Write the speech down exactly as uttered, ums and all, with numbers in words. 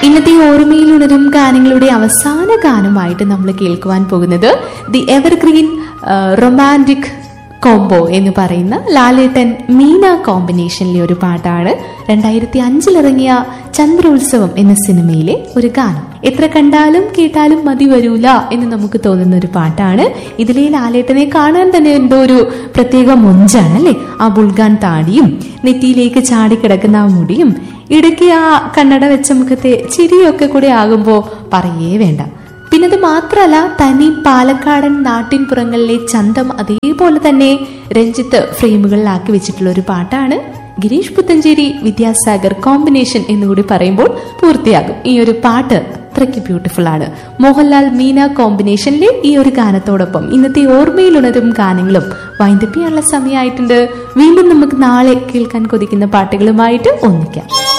ഇന്നത്തെ ഓർമ്മയിൽ ഉണരും ഗാനങ്ങളുടെ അവസാന ഗാനമായിട്ട് നമ്മൾ കേൾക്കുവാൻ പോകുന്നത് ദി എവർഗ്രീൻ റൊമാൻറ്റിക് കോംബോ എന്ന് പറയുന്ന ലാലേട്ടൻ മീന കോമ്പിനേഷനിലെ ഒരു പാട്ടാണ്. രണ്ടായിരത്തി അഞ്ചിലിറങ്ങിയ ചന്ദ്രോത്സവം എന്ന സിനിമയിലെ ഒരു ഗാനം. എത്ര കണ്ടാലും കേട്ടാലും മതി വരൂല എന്ന് നമുക്ക് തോന്നുന്ന ഒരു പാട്ടാണ്. ഇതിലെ ലാലേട്ടനെ കാണാൻ തന്നെ എന്തോ ഒരു പ്രത്യേക മൊഞ്ചാണ് അല്ലെ. ആ ബുൾഗാൻ താടിയും നെറ്റിയിലേക്ക് ചാടിക്കിടക്കുന്ന ആ മുടിയും ഇടയ്ക്ക് ആ കണ്ണട വെച്ച മുഖത്തെ ചിരിയൊക്കെ കൂടെ ആകുമ്പോ പറയേ വേണ്ട. പിന്നെ അത് മാത്രല്ല, തനി പാലക്കാടൻ നാട്ടിൻപുറങ്ങളിലെ ചന്തം അതേപോലെ തന്നെ രഞ്ജിത്ത് ഫ്രെയിമുകളിലാക്കി വെച്ചിട്ടുള്ള ഒരു പാട്ടാണ്. ഗിരീഷ് പുത്തഞ്ചേരി വിദ്യാസാഗർ കോമ്പിനേഷൻ എന്നുകൂടി പറയുമ്പോൾ പൂർത്തിയാകും. ഈ ഒരു പാട്ട് അത്രയ്ക്ക് ബ്യൂട്ടിഫുൾ ആണ്. മോഹൻലാൽ മീന കോമ്പിനേഷനിലെ ഈ ഒരു ഗാനത്തോടൊപ്പം ഇന്നത്തെ ഓർമ്മയിൽ ഉണരും ഗാനങ്ങളും വൈൻഡപ്പ് ചെയ്യാനുള്ള സമയമായിട്ടുണ്ട്. വീണ്ടും നമുക്ക് നാളെ കേൾക്കാൻ കൊതിക്കുന്ന പാട്ടുകളുമായിട്ട് ഒന്നിക്കാം.